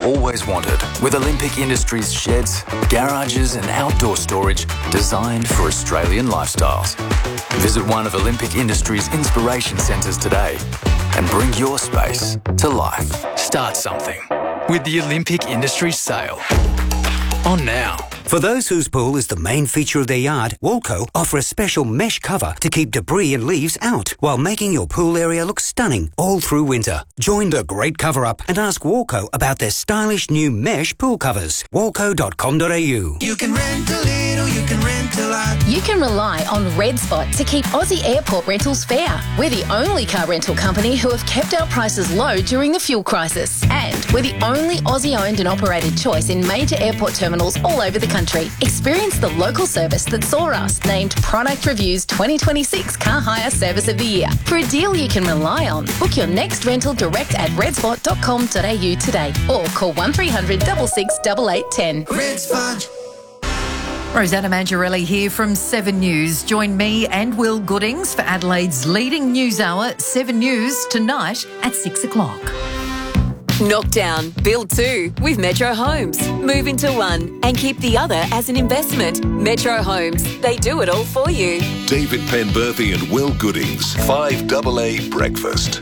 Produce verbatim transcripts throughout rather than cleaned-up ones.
always wanted, with Olympic Industries sheds, garages and outdoor storage designed for Australian lifestyles. Visit one of Olympic Industries' inspiration centres today and bring your space to life. Start something with the Olympic Industries sale. On now. For those whose pool is the main feature of their yard, Walco offer a special mesh cover to keep debris and leaves out while making your pool area look stunning all through winter. Join the great cover-up and ask Walco about their stylish new mesh pool covers. walco dot com dot a u. You can rent a little, you can rent a lot. You can rely on Red Spot to keep Aussie airport rentals fair. We're the only car rental company who have kept our prices low during the fuel crisis. And we're the only Aussie-owned and operated choice in major airport terminals all over the country. Experience the local service that saw us named Product Review's twenty twenty-six Car Hire Service of the Year. For a deal you can rely on, book your next rental direct at red spot dot com dot a u today or call one three hundred six six eight eight one zero. Red Spot. Rosanna Mangiarelli here from Seven News. Join me and Will Goodings for Adelaide's leading news hour, Seven News, tonight at six o'clock. Knock down, build two with Metro Homes. Move into one and keep the other as an investment. Metro Homes, they do it all for you. David Penberthy and Will Goodings, five A A Breakfast.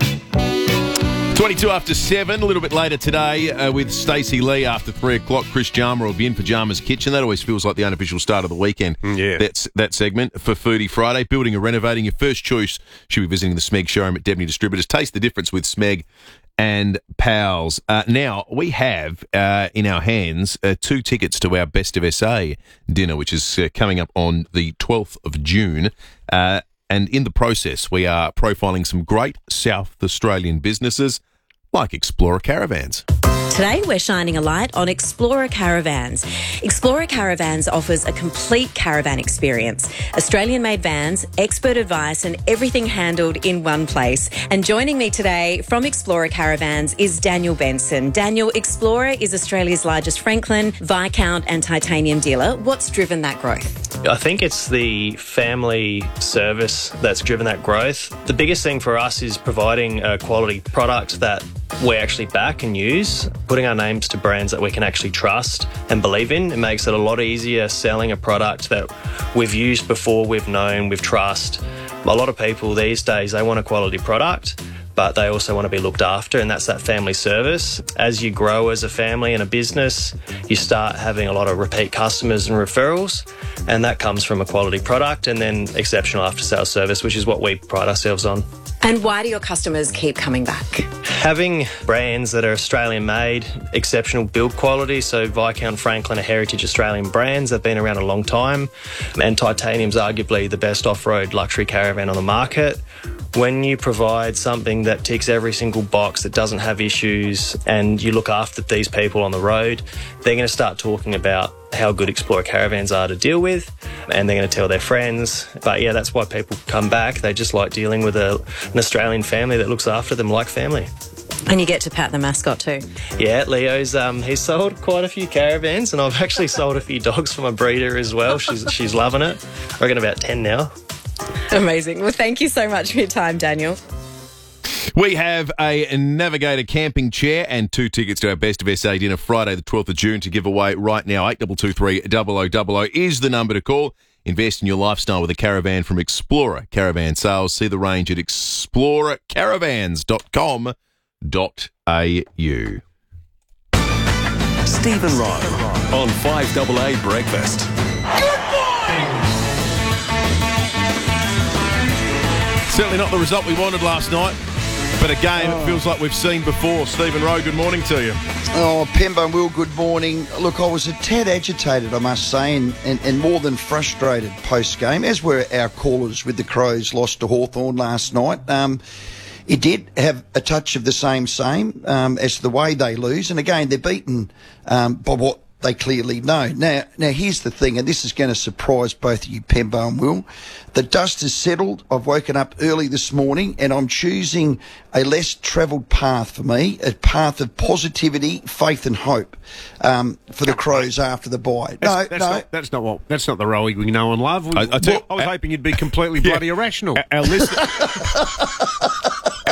twenty-two after seven, a little bit later today uh, with Stacey Lee after three o'clock. Chris Jarmer will be in Pyjamas Kitchen. That always feels like the unofficial start of the weekend. Yeah. That's that segment for Foodie Friday. Building or renovating, your first choice should be visiting the Smeg showroom at Debney Distributors. Taste the difference with Smeg and Pals. Uh, now, we have uh, in our hands uh, two tickets to our Best of S A dinner, which is uh, coming up on the twelfth of June. Uh, and in the process, we are profiling some great South Australian businesses like Explorer Caravans. Today we're shining a light on Explorer Caravans. Explorer Caravans offers a complete caravan experience. Australian-made vans, expert advice and everything handled in one place. And joining me today from Explorer Caravans is Daniel Benson. Daniel, Explorer is Australia's largest Franklin, Viscount and Titanium dealer. What's driven that growth? I think it's the family service that's driven that growth. The biggest thing for us is providing a quality product that we actually back and use, putting our names to brands that we can actually trust and believe in. It makes it a lot easier selling a product that we've used before, we've known, we've trust. A lot of people these days, they want a quality product, but they also want to be looked after, and that's that family service. As you grow as a family and a business, you start having a lot of repeat customers and referrals, and that comes from a quality product and then exceptional after-sales service, which is what we pride ourselves on. And why do your customers keep coming back? Having brands that are Australian-made, exceptional build quality, so Viscount, Franklin are heritage Australian brands. They've been around a long time, and Titanium's arguably the best off-road luxury caravan on the market. When you provide something that ticks every single box, that doesn't have issues, and you look after these people on the road, they're going to start talking about how good Explorer Caravans are to deal with, and they're going to tell their friends. But yeah, that's why people come back. They just like dealing with a, an Australian family that looks after them like family. And you get to pat the mascot too. Yeah, Leo's um, he's sold quite a few caravans, and I've actually sold a few dogs for my breeder as well. She's she's loving it. I reckon about ten now. Amazing. Well, thank you so much for your time, Daniel. We have a Navigator camping chair and two tickets to our Best of S A dinner Friday the twelfth of June to give away right now. eight two two three, zero zero zero zero is the number to call. Invest in your lifestyle with a caravan from Explorer Caravan Sales. See the range at explorer caravans dot com dot a u. Stephen Rowe on five A A Breakfast. Certainly not the result we wanted last night, but a game it feels like we've seen before. Stephen Rowe, good morning to you. Oh, Pembo and Will, good morning. Look, I was a tad agitated, I must say, and, and, and more than frustrated post-game, as were our callers with the Crows lost to Hawthorn last night. Um, it did have a touch of the same same um, as the way they lose, and again, they're beaten um, by what they clearly know. Now, now here's the thing, and this is going to surprise both of you, Pembo and Will. The dust has settled. I've woken up early this morning, and I'm choosing a less travelled path for me, a path of positivity, faith and hope um, for the Crows after the bye. That's, no, that's no. Not, that's not what. That's not the Rowie we know and love. We, I, I, tell, I was uh, hoping you'd be completely bloody yeah, irrational. Our, our, listen, our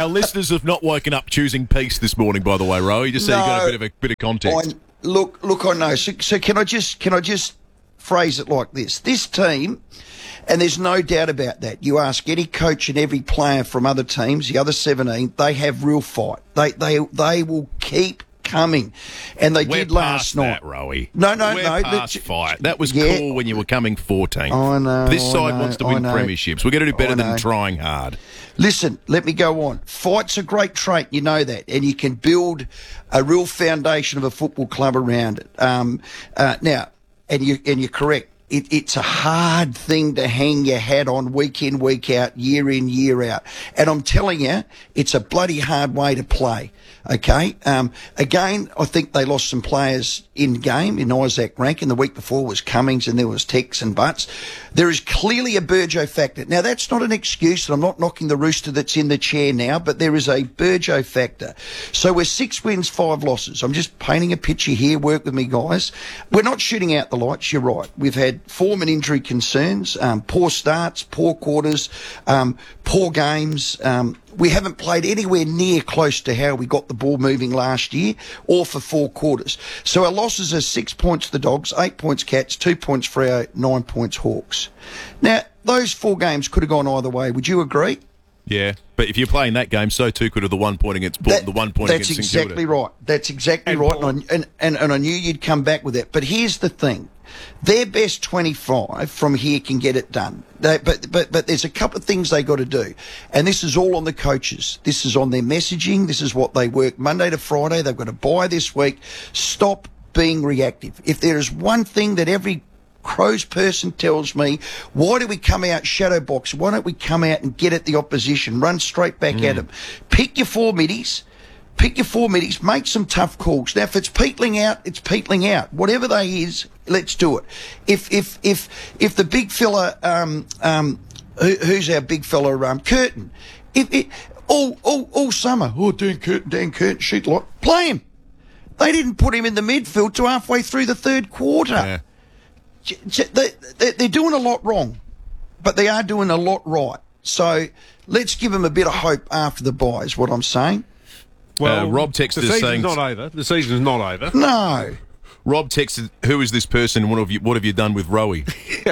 Our listeners have not woken up choosing peace this morning, by the way, Rowie. Just so No. you got a bit of a bit of context. I, look, look, I know. So, so can I just can I just phrase it like this? This team, and there's no doubt about that. You ask any coach and every player from other teams, the other seventeen, they have real fight. They they they will keep coming, and they We're did last past night. that, Rowie. No, no, We're no. past the- fight. That was Yeah. cool when you were coming fourteenth. I know, This I side know, wants to I win know. premierships. We're going to do better I than know. trying hard. Listen, let me go on. Fight's a great trait, you know that, and you can build a real foundation of a football club around it. Um, uh, now, and you and you're correct. It, it's a hard thing to hang your hat on week in, week out, year in, year out. And I'm telling you, it's a bloody hard way to play. Okay. Um, again, I think they lost some players in game in Isaac Rankin. The week before was Cummings and there was Tex and Butts. There is clearly a Burjo factor. Now, that's not an excuse, and I'm not knocking the rooster that's in the chair now, but there is a Burjo factor. So we're six wins, five losses. I'm just painting a picture here. Work with me, guys. We're not shooting out the lights. You're right. We've had form and injury concerns, um, poor starts, poor quarters, um, poor games. Um, we haven't played anywhere near close to how we got the ball moving last year, or for four quarters. So our losses are six points the Dogs, eight points Cats, two points Freo, nine points Hawks. Now, those four games could have gone either way. Would you agree? Yeah, but if you're playing that game, so too could have the one point against Port, That- the one point That's against St exactly Kilda. right. That's exactly And right. Paul- And, I, and, and, and I knew you'd come back with that. But here's the thing. Their best twenty-five from here can get it done. They, but, but, but there's a couple of things they got to do. And this is all on the coaches. This is on their messaging. This is what they work Monday to Friday. They've got to buy this week. Stop being reactive. If there is one thing that every Crows person tells me, why do we come out shadow box? Why don't we come out and get at the opposition, run straight back at them? Pick your four middies, pick your four middies, make some tough calls. Now, if it's peetling out, it's peetling out. Whatever they is, let's do it. If if if if the big fella, um um, who, who's our big fella, um, Curtin, if it all all all summer, oh Dan Curtin, Dan Curtin, shoot lot, play him. They didn't put him in the midfield till halfway through the third quarter. Yeah. They, they, they're doing a lot wrong, but they are doing a lot right. So let's give them a bit of hope after the bye, is what I'm saying. Well, uh, Rob the texted season's saying, not over. The season's not over. No. Rob texted, who is this person and what have you, what have you done with Rowie?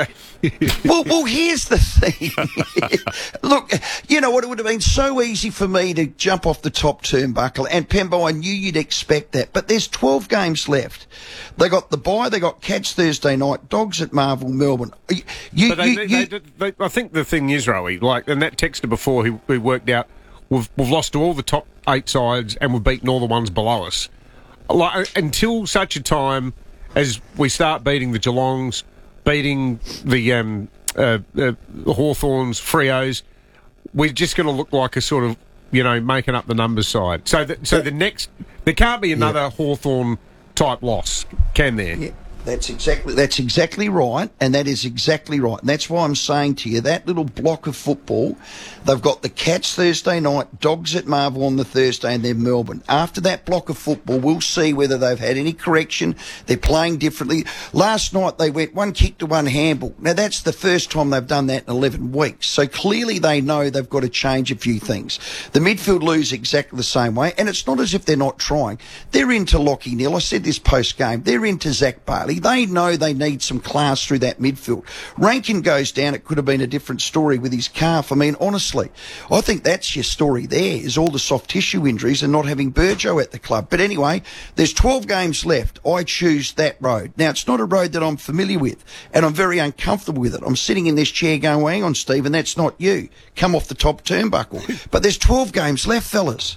well, well, here's the thing. Look, you know what? It would have been so easy for me to jump off the top turnbuckle, and Pembo, I knew you'd expect that. But there's twelve games left. They got the bye. They got Cats Thursday night, Dogs at Marvel, Melbourne. You, you, But they, you, they, you, they, they, I think the thing is, Rowie, like, and that texter before who, who worked out, we've, we've lost to all the top eight sides and we've beaten all the ones below us. Like, until such a time as we start beating the Geelongs, beating the um, uh, uh, Hawthorns, Freos, we're just going to look like a sort of, you know, making up the numbers side. So, the, so the next, there can't be another yeah. Hawthorn type loss, can there? Yeah. That's exactly that's exactly right, and that is exactly right. And that's why I'm saying to you, that little block of football, they've got the Cats Thursday night, Dogs at Marvel on the Thursday, and then Melbourne. After that block of football, we'll see whether they've had any correction. They're playing differently. Last night, they went one kick to one handball. Now, that's the first time they've done that in eleven weeks. So clearly they know they've got to change a few things. The midfield lose exactly the same way, and it's not as if they're not trying. They're into Lockie Neal. I said this post-game. They're into Zach Bailey. They know they need some class through that midfield. Rankin goes down, it could have been a different story with his calf. I mean, honestly, I think that's your story there, is all the soft tissue injuries and not having Burjo at the club. But anyway, there's twelve games left. I choose that road. Now, it's not a road that I'm familiar with, and I'm very uncomfortable with it. I'm sitting in this chair going, well, hang on, Stephen, that's not you. Come off the top turnbuckle. But there's twelve games left, fellas.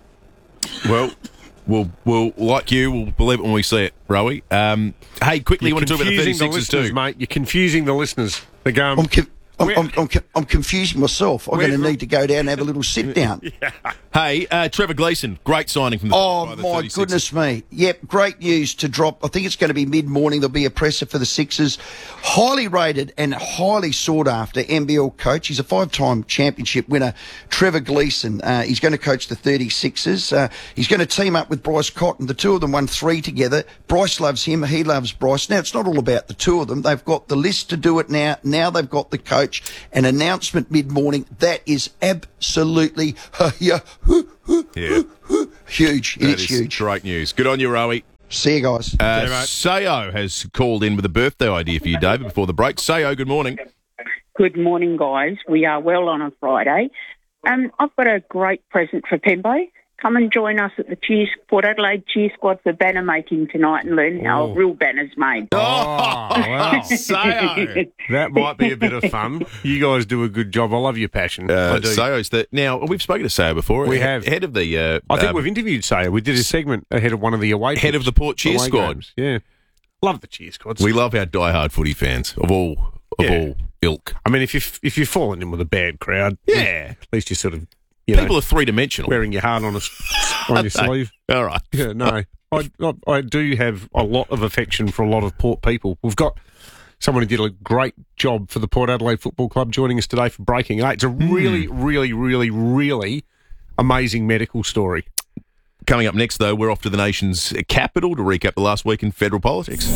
Well... We'll, we'll, like you, we'll believe it when we see it, Rowie. Um, hey, quickly, You're you want to talk about the thirty-sixers the too? Mate. You're confusing the listeners. They're going... I'm, com- I'm, I'm, I'm, I'm confusing myself. I'm going to need to go down and have a little sit down. yeah. Hey, uh, Trevor Gleeson, great signing from the Oh, the my goodness me. Yep, great news to drop. I think it's going to be mid-morning. There'll be a presser for the Sixers. Highly rated and highly sought-after N B L coach. He's a five-time championship winner, Trevor Gleeson. Uh, he's going to coach the thirty-sixers. Uh, he's going to team up with Bryce Cotton. The two of them won three together. Bryce loves him. He loves Bryce. Now, it's not all about the two of them. They've got the list to do it now. Now they've got the coach. coach, an announcement mid-morning. That is absolutely yeah, yeah. huge. It That is is huge. Great news. Good on you, Rowie. See you guys. Uh, Okay, mate. Sayo has called in with a birthday idea for you, David, before the break. Sayo, good morning. Good morning, guys. We are well on a Friday. Um, I've got a great present for Pembo. Come and join us at the Cheer, Port Adelaide Cheer Squad for banner making tonight and learn how Oh. a real banner's made. Oh, wow. Sayo. That might be a bit of fun. You guys do a good job. I love your passion. Uh, I do. Sayo's the, now, we've spoken to Sayo before. We He- have. Head of the... Uh, I think um, we've interviewed Sayo. We did a segment ahead of one of the away Head trips, of the Port Cheer away Squad. games. Yeah. Love the cheer squads. We love our diehard footy fans of all of Yeah. all ilk. I mean, if you if you're falling in with a bad crowd, Yeah. at least you sort of you People know, are three-dimensional. wearing your heart on a, on your They? sleeve. All right. Yeah, no, I, I I do have a lot of affection for a lot of Port people. We've got someone who did a great job for the Port Adelaide Football Club joining us today for Breaking Eight. It's a really, really, really, really amazing medical story. Coming up next, though, we're off to the nation's capital to recap the last week in federal politics.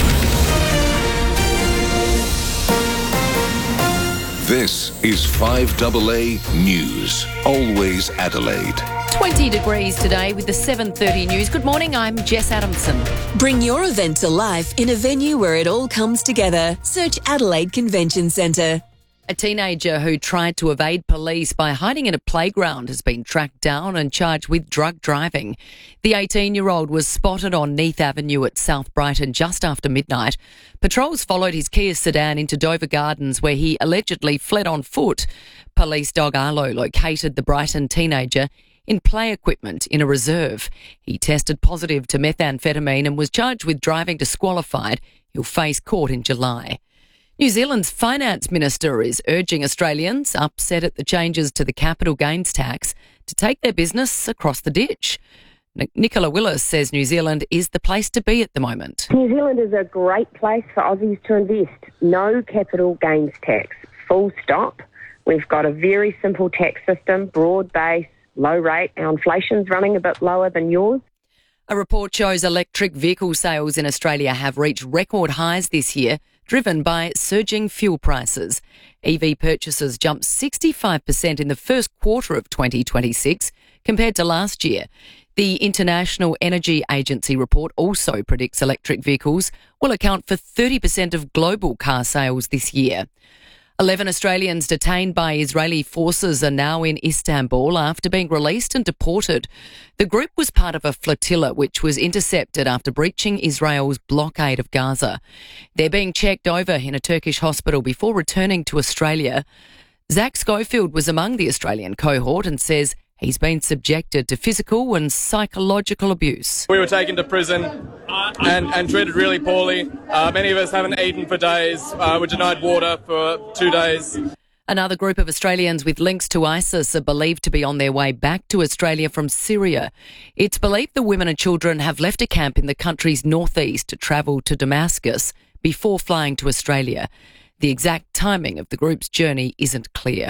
This is five A A News. Always Adelaide. twenty degrees today with the seven thirty news. Good morning, I'm Jess Adamson. Bring your event to life in a venue where it all comes together. Search Adelaide Convention Centre. A teenager who tried to evade police by hiding in a playground has been tracked down and charged with drug driving. The eighteen-year-old was spotted on Neath Avenue at South Brighton just after midnight. Patrols followed his Kia sedan into Dover Gardens, where he allegedly fled on foot. Police dog Arlo located the Brighton teenager in play equipment in a reserve. He tested positive to methamphetamine and was charged with driving disqualified. He'll face court in July. New Zealand's finance minister is urging Australians upset at the changes to the capital gains tax to take their business across the ditch. N- Nicola Willis says New Zealand is the place to be at the moment. New Zealand is a great place for Aussies to invest. No capital gains tax, full stop. We've got a very simple tax system, broad base, low rate. Our inflation's running a bit lower than yours. A report shows electric vehicle sales in Australia have reached record highs this year, driven by surging fuel prices. E V purchases jumped sixty-five percent in the first quarter of twenty twenty-six compared to last year. The International Energy Agency report also predicts electric vehicles will account for thirty percent of global car sales this year. Eleven Australians detained by Israeli forces are now in Istanbul after being released and deported. The group was part of a flotilla which was intercepted after breaching Israel's blockade of Gaza. They're being checked over in a Turkish hospital before returning to Australia. Zach Schofield was among the Australian cohort and says he's been subjected to physical and psychological abuse. We were taken to prison and, and treated really poorly. Uh, many of us haven't eaten for days. Uh, were denied water for two days. Another group of Australians with links to ISIS are believed to be on their way back to Australia from Syria. It's believed the women and children have left a camp in the country's northeast to travel to Damascus before flying to Australia. The exact timing of the group's journey isn't clear.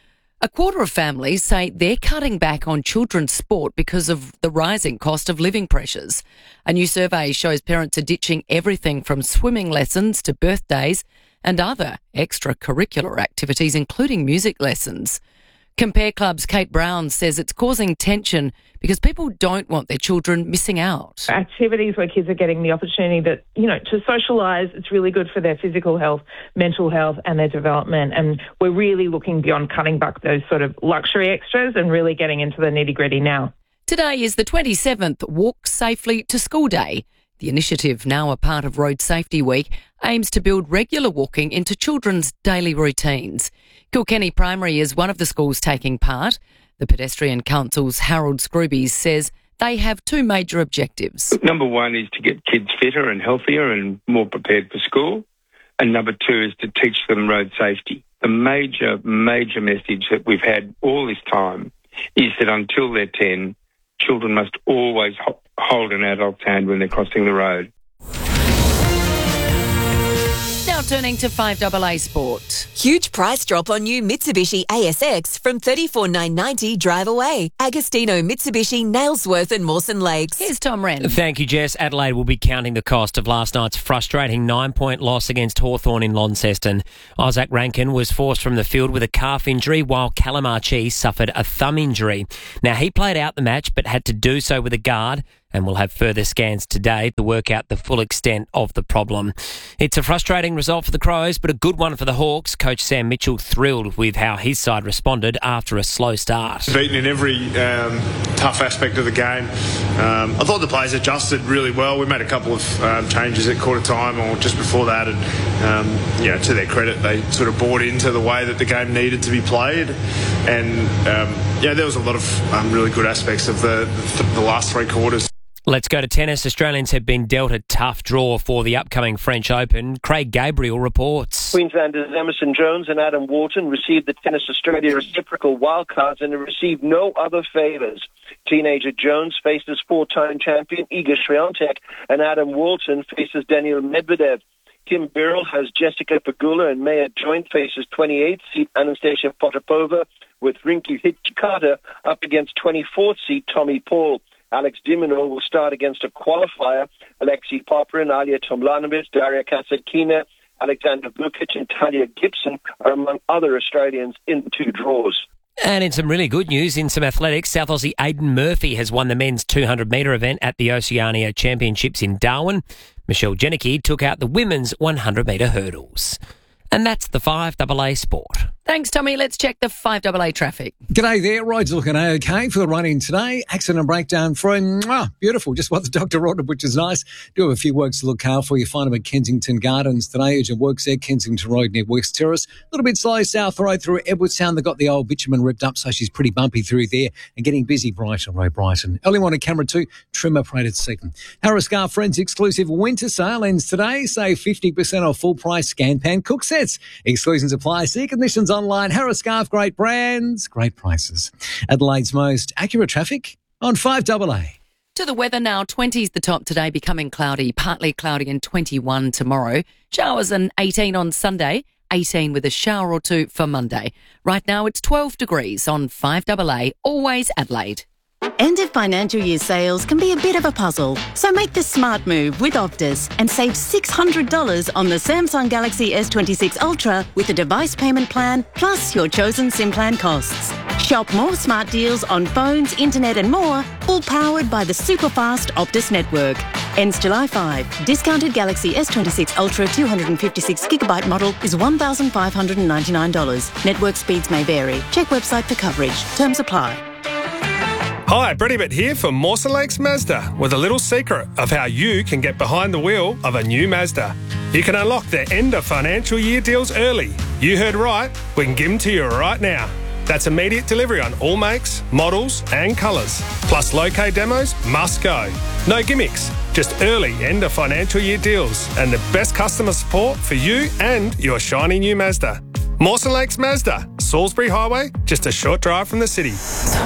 A quarter of families say they're cutting back on children's sport because of the rising cost of living pressures. A new survey shows parents are ditching everything from swimming lessons to birthdays and other extracurricular activities, including music lessons. Compare Club's Kate Brown says it's causing tension because people don't want their children missing out. Activities where kids are getting the opportunity that, you know, to socialise, it's really good for their physical health, mental health and their development. And we're really looking beyond cutting back those sort of luxury extras and really getting into the nitty-gritty now. Today is the twenty-seventh Walk Safely to School Day. The initiative, now a part of Road Safety Week, aims to build regular walking into children's daily routines. Kilkenny Primary is one of the schools taking part. The Pedestrian Council's Harold Scroobies says they have two major objectives. Number one is to get kids fitter and healthier and more prepared for school. And number two is to teach them road safety. The major, major message that we've had all this time is that until they're ten, children must always ho- hold an adult's hand when they're crossing the road. Now turning to five A A Sport. Huge price drop on new Mitsubishi A S X from thirty-four thousand nine hundred ninety dollars drive away. Agostino Mitsubishi, Nailsworth and Mawson Lakes. Here's Tom Wren. Thank you, Jess. Adelaide will be counting the cost of last night's frustrating nine-point loss against Hawthorn in Launceston. Isaac Rankin was forced from the field with a calf injury, while Callum Archie suffered a thumb injury. Now, he played out the match but had to do so with a guard, and we'll have further scans today to work out the full extent of the problem. It's a frustrating result for the Crows, but a good one for the Hawks. Coach Sam Mitchell thrilled with how his side responded after a slow start. Beaten in every um, tough aspect of the game. Um, I thought the players adjusted really well. We made a couple of um, changes at quarter time or just before that, and um, yeah, to their credit, they sort of bought into the way that the game needed to be played. And um, yeah, there was a lot of um, really good aspects of the, the, the last three quarters. Let's go to tennis. Australians have been dealt a tough draw for the upcoming French Open. Craig Gabriel reports. Queenslanders Emerson Jones and Adam Walton received the Tennis Australia reciprocal wildcards and received no other favours. Teenager Jones faces four-time champion Iga Swiatek, and Adam Walton faces Daniil Medvedev. Kim Birrell has Jessica Pegula, and Maya Joint faces twenty-eighth seed Anastasia Potapova, with Rinky Hijikata up against twenty-fourth seed Tommy Paul. Alex Dimino will start against a qualifier. Alexei Popyrin, Alia Tomljanovic, Daria Kasatkina, Alexander Vukic and Talia Gibson are among other Australians in the two draws. And in some really good news in some athletics, South Aussie Aidan Murphy has won the men's two hundred metre event at the Oceania Championships in Darwin. Michelle Jenicky took out the women's one hundred metre hurdles. And that's the five A A Sport. Thanks, Tommy. Let's check the five A A traffic. G'day there. Roads looking okay for the run-in today. Accident breakdown free. Mwah, beautiful. Just what the doctor ordered, which is nice. Do have a few works to look out for. You find them at Kensington Gardens today. Urgent works there. Kensington Road near West Terrace. A little bit slow South Road through Edwardstown. They've got the old bitumen ripped up, so she's pretty bumpy through there. And getting busy Brighton Road, Brighton. Early morning camera two. Trimmer Parade at second. Harris Scar Friends exclusive winter sale ends today. Save fifty percent off full price scan pan cook sets. Exclusions apply. See conditions online. Harris Scarf, great brands, great prices. Adelaide's most accurate traffic on five A A. To the weather now, twenty is the top today, becoming cloudy, partly cloudy and twenty-one tomorrow. Showers and eighteen on Sunday, eighteen with a shower or two for Monday. Right now it's twelve degrees on five A A, always Adelaide. End of financial year sales can be a bit of a puzzle, so make the smart move with Optus and save six hundred dollars on the Samsung Galaxy S twenty-six Ultra with a device payment plan plus your chosen SIM plan costs. Shop more smart deals on phones, internet and more, all powered by the super fast Optus network. Ends July fifth. Discounted Galaxy S twenty-six Ultra two hundred fifty-six gigabyte model is one thousand five hundred ninety-nine dollars. Network speeds may vary. Check website for coverage. Terms apply. Hi, Brett Ibbott here for Mawson Lakes Mazda with a little secret of how you can get behind the wheel of a new Mazda. You can unlock their end of financial year deals early. You heard right, we can give them to you right now. That's immediate delivery on all makes, models and colours. Plus low-K demos must go. No gimmicks, just early end of financial year deals and the best customer support for you and your shiny new Mazda. Mawson Lakes Mazda, Salisbury Highway, just a short drive from the city.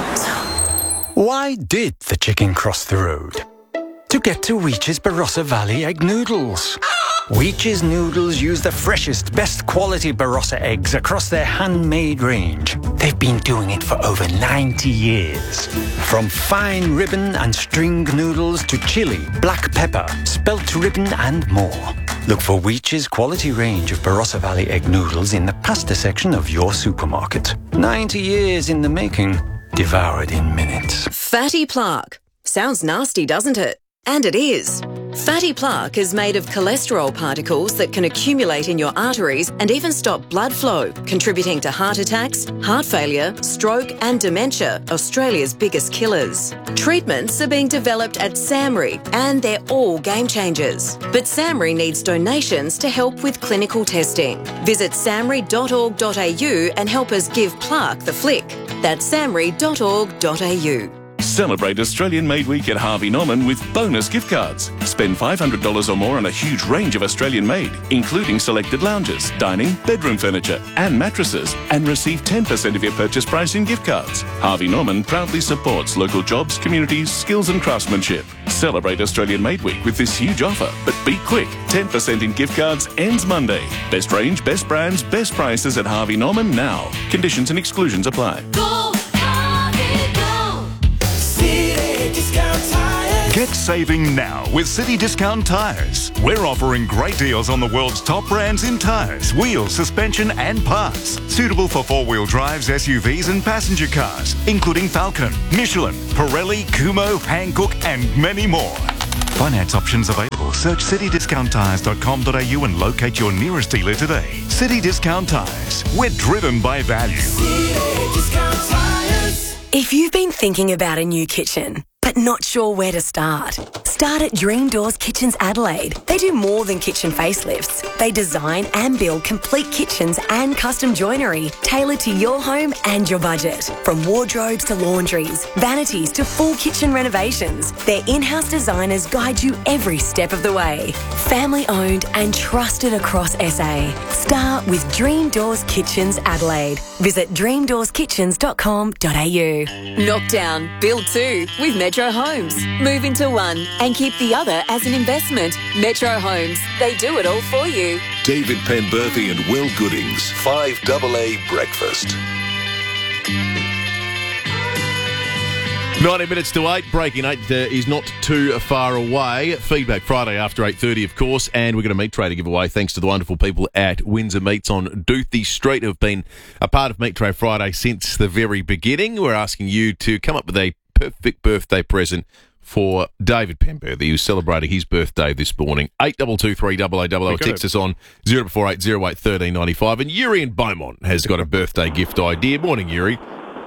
Why did the chicken cross the road? To get to Weech's Barossa Valley Egg Noodles. Weech's Noodles use the freshest, best quality Barossa eggs across their handmade range. They've been doing it for over ninety years. From fine ribbon and string noodles to chili, black pepper, spelt ribbon and more. Look for Weech's quality range of Barossa Valley Egg Noodles in the pasta section of your supermarket. ninety years in the making. Devoured in minutes. Fatty plaque. Sounds nasty, doesn't it? And it is. Fatty plaque is made of cholesterol particles that can accumulate in your arteries and even stop blood flow, contributing to heart attacks, heart failure, stroke and dementia, Australia's biggest killers. Treatments are being developed at SAMRI and they're all game changers. But SAMRI needs donations to help with clinical testing. Visit samri dot org dot a u and help us give plaque the flick. That's samri dot org dot a u. Celebrate Australian Made Week at Harvey Norman with bonus gift cards. Spend five hundred dollars or more on a huge range of Australian made, including selected lounges, dining, bedroom furniture and mattresses, and receive ten percent of your purchase price in gift cards. Harvey Norman proudly supports local jobs, communities, skills and craftsmanship. Celebrate Australian Made Week with this huge offer, but be quick. ten percent in gift cards ends Monday. Best range, best brands, best prices at Harvey Norman now. Conditions and exclusions apply. Go, Harvey, go. City Discount Tires. Get saving now with City Discount Tires. We're offering great deals on the world's top brands in tyres, wheels, suspension and parts. Suitable for four-wheel drives, S U Vs and passenger cars, including Falcon, Michelin, Pirelli, Kumho, Hankook and many more. Finance options available. Search city discount tires dot com dot a u and locate your nearest dealer today. City Discount Tires. We're driven by value. City Discount Tires. If you've been thinking about a new kitchen, but not sure where to start, start at Dream Doors Kitchens Adelaide. They do more than kitchen facelifts. They design and build complete kitchens and custom joinery tailored to your home and your budget. From wardrobes to laundries, vanities to full kitchen renovations, their in-house designers guide you every step of the way. Family owned and trusted across S A. Start with Dream Doors Kitchens Adelaide. Visit dream doors kitchens dot com dot a u. Knock down, build two with Metro Homes. Move into one and keep the other as an investment. Metro Homes, they do it all for you. David Penberthy and Will Goodings, five double A Breakfast. ninety minutes to eight. Breaking eight uh, is not too far away. Feedback Friday after eight thirty, of course, and we're going to meat tray to give away thanks to the wonderful people at Windsor Meats on Doothie Street who have been a part of Meat Tray Friday since the very beginning. We're asking you to come up with a perfect birthday present for David Penberthy, who's celebrating his birthday this morning. eight two two three double A double O. Text us on zero four eight zero eight one three nine five. And Yuri in Beaumont has got a birthday gift idea. Morning, Yuri.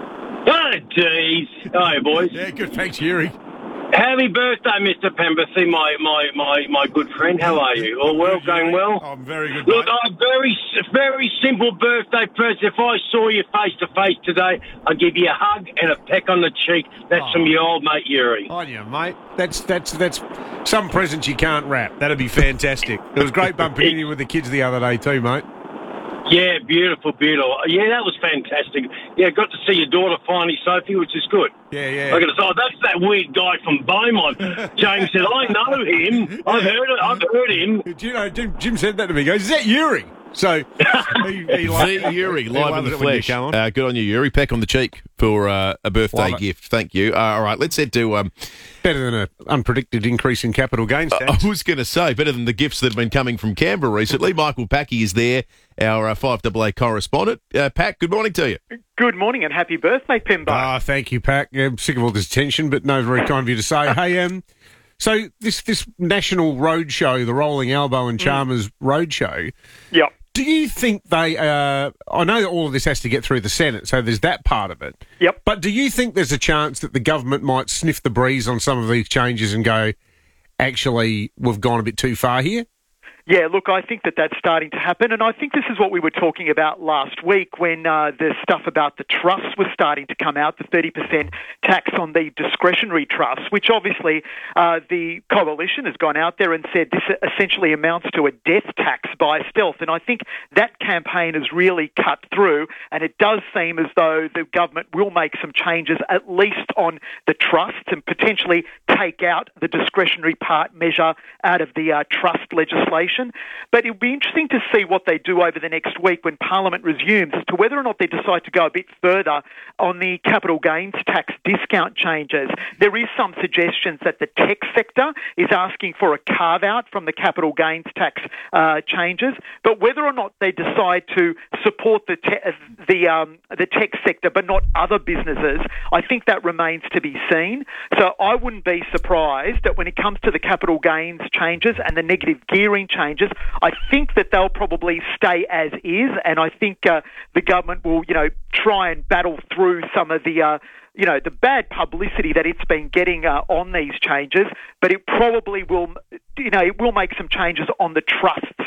Oh, geez. Hi, boys. Yeah, good. Thanks, Yuri. Happy birthday, Mister Penberthy, my, my, my, my good friend. How are you? All well? Going well? I'm very good, Look, mate. a very, very simple birthday present. If I saw you face to face today, I'd give you a hug and a peck on the cheek. That's Oh. from your old mate, Yuri. On you, mate. That's that's that's some presents you can't wrap. That'd be fantastic. It was great bumping into you with the kids the other day too, mate. Yeah, beautiful, beautiful. Yeah, that was fantastic. Yeah, got to see your daughter finally, Sophie, which is good. Yeah, yeah. I got to say, oh, that's that weird guy from Beaumont. James said, I know him. I've heard it. I've heard him. Do you know, Jim, Jim said that to me. He goes, is that Yuri? So, he, he The Yuri, he live in loves the it when you flesh. come on. Uh, good on you, Yuri. Peck on the cheek for uh, a birthday Love it. gift. Thank you. Uh, all right, let's head to... Um, Better than an unpredicted increase in capital gains tax. I was going to say, better than the gifts that have been coming from Canberra recently. Michael Packy is there, our uh, five double A correspondent. Uh, Pack, good morning to you. Good morning and happy birthday, Pimbo. Ah, thank you, Pack. Yeah, I'm sick of all this attention, but no, very kind of you to say. Hey, um, so this this national road show, the Rolling Elbow and Chalmers Road Show. Yep. Do you think they? Uh, I know that all of this has to get through the Senate, so there's that part of it. Yep. But do you think there's a chance that the government might sniff the breeze on some of these changes and go, actually, we've gone a bit too far here? Yeah, look, I think that that's starting to happen, and I think this is what we were talking about last week when uh, the stuff about the trusts was starting to come out, the thirty percent tax on the discretionary trusts, which obviously uh, the coalition has gone out there and said this essentially amounts to a death tax by stealth, and I think that campaign has really cut through, and it does seem as though the government will make some changes, at least on the trusts, and potentially take out the discretionary part measure out of the uh, trust legislation. But it'll be interesting to see what they do over the next week when Parliament resumes as to whether or not they decide to go a bit further on the capital gains tax discount changes. There is some suggestions that the tech sector is asking for a carve-out from the capital gains tax uh, changes, but whether or not they decide to support the te- the um, the tech sector but not other businesses, I think that remains to be seen. So I wouldn't be surprised that when it comes to the capital gains changes and the negative gearing changes, I think that they'll probably stay as is, and I think uh, the government will, you know, try and battle through some of the, uh, you know, the bad publicity that it's been getting uh, on these changes. But it probably will, you know, it will make some changes on the trusts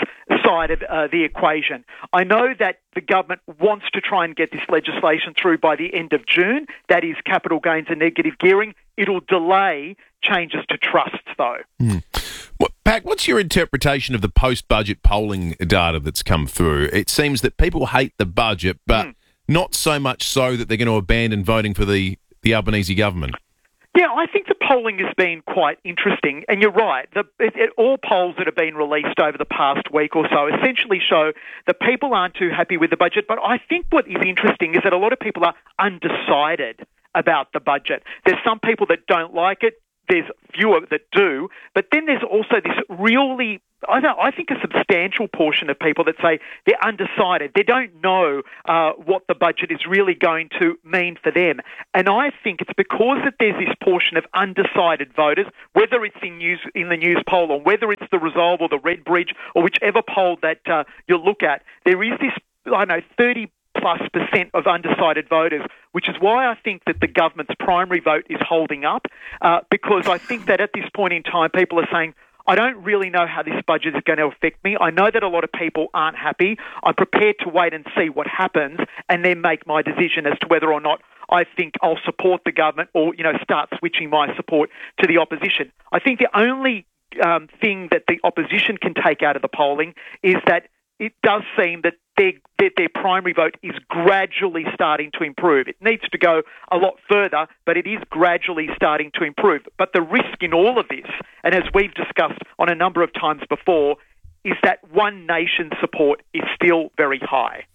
side of uh, the equation. I know that the government wants to try and get this legislation through by the end of June. That is capital gains and negative gearing. It'll delay changes to trusts, though. Hmm. What, Pac, what's your interpretation of the post-budget polling data that's come through? It seems that people hate the budget, but mm. not so much so that they're going to abandon voting for the, the Albanese government. Yeah, I think the polling has been quite interesting, and you're right. The, it, it, all polls that have been released over the past week or so essentially show that people aren't too happy with the budget, but I think what is interesting is that a lot of people are undecided about the budget. There's some people that don't like it. There's fewer that do, but then there's also this really, I don't, I think a substantial portion of people that say they're undecided. They don't know uh, what the budget is really going to mean for them. And I think it's because that there's this portion of undecided voters, whether it's in news in the news poll or whether it's the Resolve or the Redbridge or whichever poll that uh, you look at, there is this, I don't know, thirty plus percent of undecided voters, which is why I think that the government's primary vote is holding up, uh, because I think that at this point in time, people are saying, I don't really know how this budget is going to affect me. I know that a lot of people aren't happy. I'm prepared to wait and see what happens and then make my decision as to whether or not I think I'll support the government or, you know, start switching my support to the opposition. I think the only um, thing that the opposition can take out of the polling is that it does seem that their, that their primary vote is gradually starting to improve. It needs to go a lot further, but it is gradually starting to improve. But the risk in all of this, and as we've discussed on a number of times before, is that One Nation support is still very high.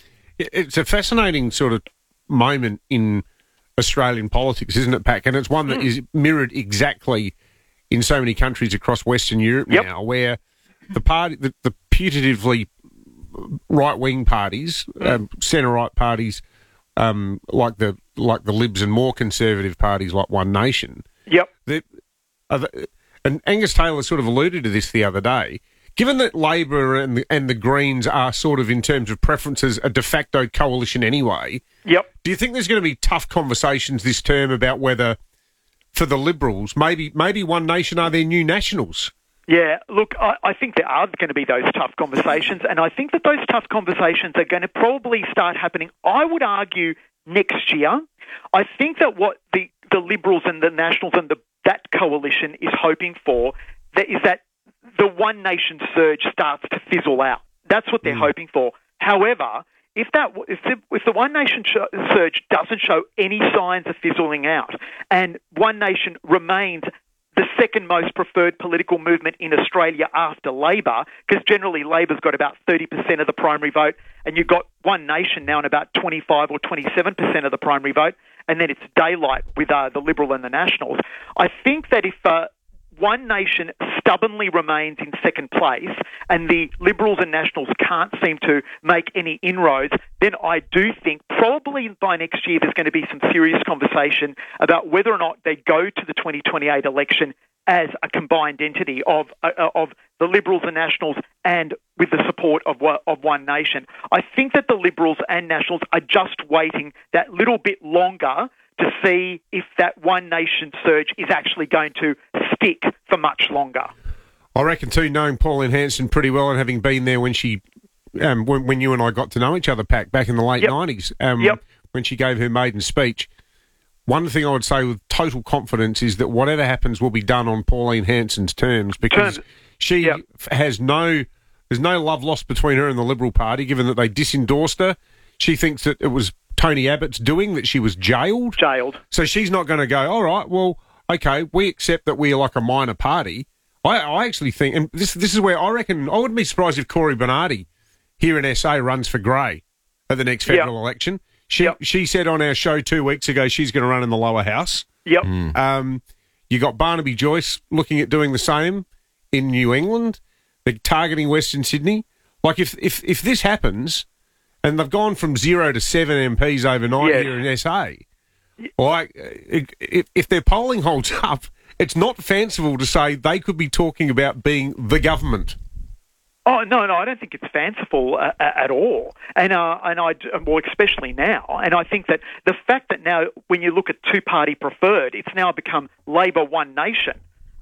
It's a fascinating sort of moment in Australian politics, isn't it, Pac? And it's one that mm. is mirrored exactly in so many countries across Western Europe yep. now, where the party, the, the putatively right-wing parties, um, centre-right parties, um, like the like the Libs and more conservative parties like One Nation. Yep. The, and Angus Taylor sort of alluded to this the other day. Given that Labor and the, and the Greens are sort of, in terms of preferences, a de facto coalition anyway, yep. do you think there's going to be tough conversations this term about whether, for the Liberals, maybe maybe One Nation are their new Nationals? Yeah, look, I, I think there are going to be those tough conversations, and I think that those tough conversations are going to probably start happening, I would argue, next year. I think that what the, the Liberals and the Nationals and the, that coalition is hoping for that is that the One Nation surge starts to fizzle out. That's what they're mm. hoping for. However, if that if the, if the One Nation sh- surge doesn't show any signs of fizzling out and One Nation remains the second most preferred political movement in Australia after Labor, because generally Labor's got about thirty percent of the primary vote, and you've got One Nation now in about twenty-five or twenty-seven percent of the primary vote, and then it's daylight with uh, the Liberal and the Nationals. I think that if uh, One Nation stubbornly remains in second place and the Liberals and Nationals can't seem to make any inroads, then I do think probably by next year there's going to be some serious conversation about whether or not they go to the twenty twenty-eight election as a combined entity of uh, of the Liberals and Nationals and with the support of of One Nation. I think that the Liberals and Nationals are just waiting that little bit longer to see if that One Nation surge is actually going to stick for much longer. I reckon too, knowing Pauline Hanson pretty well and having been there when she, um, when, when you and I got to know each other, Pac, back in the late yep. nineties, um, yep. when she gave her maiden speech, one thing I would say with total confidence is that whatever happens will be done on Pauline Hanson's terms, because Terms. she yep. has no, there's no love lost between her and the Liberal Party, given that they disendorsed her. She thinks that it was Tony Abbott's doing, that she was jailed. Jailed. So she's not going to go, all right, well, okay, we accept that we're like a minor party. I, I actually think, and this this is where I reckon, I wouldn't be surprised if Cory Bernardi here in S A runs for Grey at the next federal yep. election. She yep. she said on our show two weeks ago she's going to run in the lower house. Yep. Mm. Um, you got Barnaby Joyce looking at doing the same in New England. They're targeting Western Sydney. Like, if if, if this happens, and they've gone from zero to seven M Ps overnight yes. here in S A, like, if, if their polling holds up, it's not fanciful to say they could be talking about being the government. Oh, no, no, I don't think it's fanciful uh, at all. And uh, and I, well, especially now. And I think that the fact that now, when you look at two-party preferred, it's now become Labor One Nation.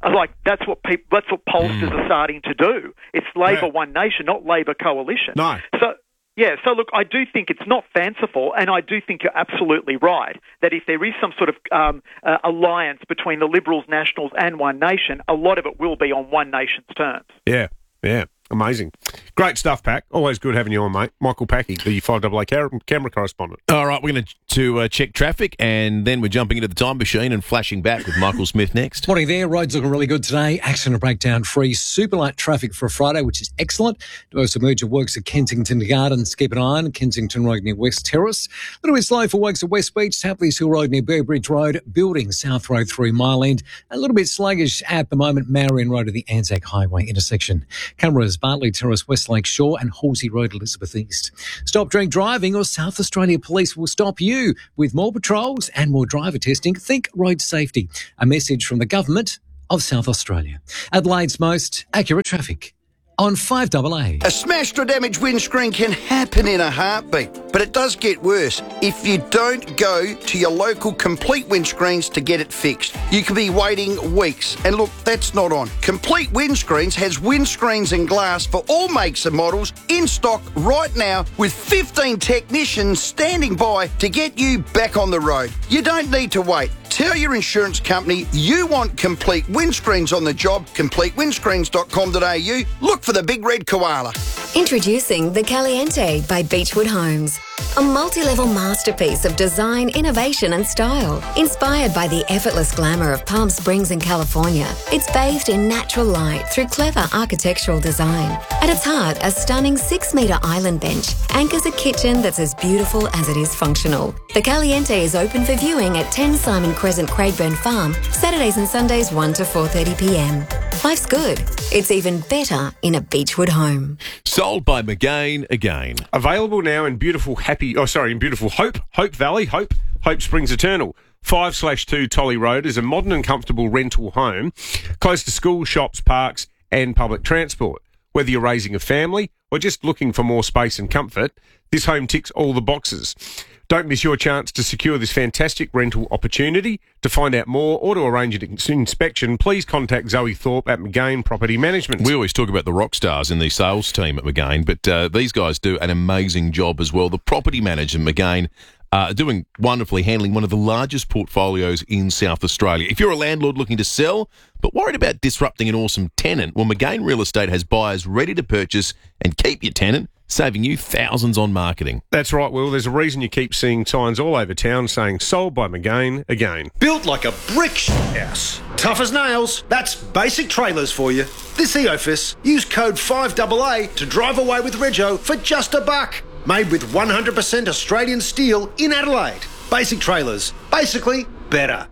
Like that's what people, that's what pollsters Mm. are starting to do. It's Labor Yeah. One Nation, not Labor Coalition. No. So yeah, so look, I do think it's not fanciful, and I do think you're absolutely right that if there is some sort of um, uh, alliance between the Liberals, Nationals, and One Nation, a lot of it will be on One Nation's terms. Yeah, yeah. Amazing. Great stuff, Pack. Always good having you on, mate. Michael Packy, the five A A camera, camera correspondent. All right, we're going to to uh, check traffic, and then we're jumping into the time machine and flashing back with Michael Smith next. Morning there. Roads looking really good today. Accident breakdown free. Super light traffic for a Friday, which is excellent. There are some urgent works at Kensington Gardens. Keep an eye on Kensington Road near West Terrace. A little bit slow for works at West Beach, Tapley's Hill Road near Burbridge Road, building South Road through Mile End. A little bit sluggish at the moment, Marion Road at the Anzac Highway intersection. Cameras, Bartley Terrace, West Lake Shore and Halsey Road, Elizabeth East. Stop drink driving or South Australia Police will stop you with more patrols and more driver testing. Think road safety. A message from the government of South Australia. Adelaide's most accurate traffic on five A A. A smashed or damaged windscreen can happen in a heartbeat, but it does get worse if you don't go to your local Complete Windscreens to get it fixed. You could be waiting weeks, and look, that's not on. Complete Windscreens has windscreens and glass for all makes and models in stock right now with fifteen technicians standing by to get you back on the road. You don't need to wait. Tell your insurance company you want Complete Windscreens on the job, complete windscreens dot com dot a u. Look for the big red koala. Introducing the Caliente by Beechwood Homes. A multi-level masterpiece of design, innovation and style. Inspired by the effortless glamour of Palm Springs in California, it's bathed in natural light through clever architectural design. At its heart, a stunning six-metre island bench anchors a kitchen that's as beautiful as it is functional. The Caliente is open for viewing at ten Simon Crescent, Craigburn Farm, Saturdays and Sundays one to four thirty p m. Life's good. It's even better in a Beechwood home. Sold by McGain again. Available now in beautiful Happy, oh sorry, in beautiful Hope, Hope Valley, Hope, Hope Springs Eternal. five slash two Tolly Road is a modern and comfortable rental home close to schools, shops, parks and public transport. Whether you're raising a family or just looking for more space and comfort, this home ticks all the boxes. Don't miss your chance to secure this fantastic rental opportunity. To find out more or to arrange an inspection, please contact Zoe Thorpe at McGain Property Management. We always talk about the rock stars in the sales team at McGain, but uh, these guys do an amazing job as well. The property manager at McGain uh, doing wonderfully, handling one of the largest portfolios in South Australia. If you're a landlord looking to sell but worried about disrupting an awesome tenant, well, McGain Real Estate has buyers ready to purchase and keep your tenant, saving you thousands on marketing. That's right, Will. There's a reason you keep seeing signs all over town saying sold by McGain again. Built like a brick house. Tough as nails. That's Basic Trailers for you. This EOFIS, use code five A A to drive away with Rego for just a buck. Made with one hundred percent Australian steel in Adelaide. Basic Trailers. Basically better.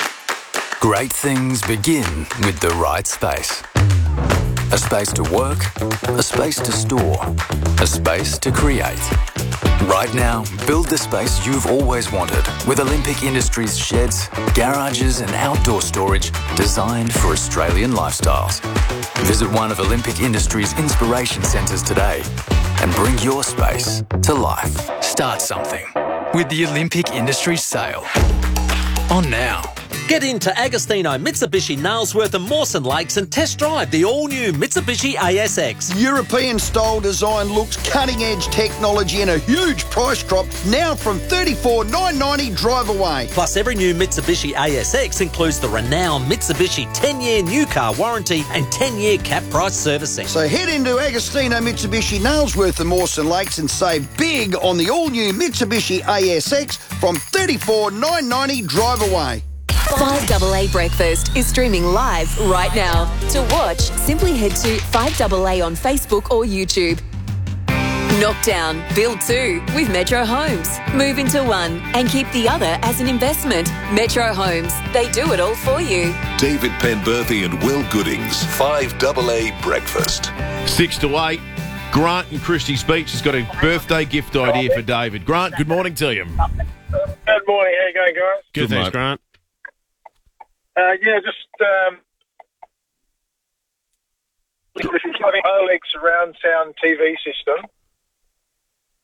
Great things begin with the right space. A space to work, a space to store, a space to create. Right now, build the space you've always wanted with Olympic Industries sheds, garages and outdoor storage designed for Australian lifestyles. Visit one of Olympic Industries' inspiration centres today and bring your space to life. Start something with the Olympic Industries sale. On now. Get into Agostino Mitsubishi Nailsworth and Mawson Lakes and test drive the all-new Mitsubishi A S X. European style design looks, cutting edge technology and a huge price drop now from thirty-four thousand nine hundred ninety dollars drive away. Plus every new Mitsubishi A S X includes the renowned Mitsubishi ten-year new car warranty and ten-year cap price servicing. So head into Agostino Mitsubishi Nailsworth and Mawson Lakes and save big on the all-new Mitsubishi A S X from thirty-four thousand nine hundred ninety dollars drive away. five A A Breakfast is streaming live right now. To watch, simply head to five A A on Facebook or YouTube. Knockdown, build two with Metro Homes. Move into one and keep the other as an investment. Metro Homes, they do it all for you. David Penberthy and Will Goodings, five A A Breakfast. Six to eight. Grant in Christie's Beach has got a birthday gift idea for David. Grant, good morning to you. Good morning. How you going, guys? Good, Good thanks, mate. Grant. Uh, yeah, just um, having Oleg surround sound T V system.